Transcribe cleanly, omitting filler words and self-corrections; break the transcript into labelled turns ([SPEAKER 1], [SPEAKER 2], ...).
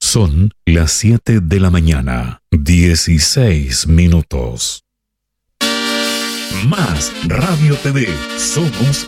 [SPEAKER 1] Son las 7 de la mañana, 16 minutos. Más Radio TV. Somos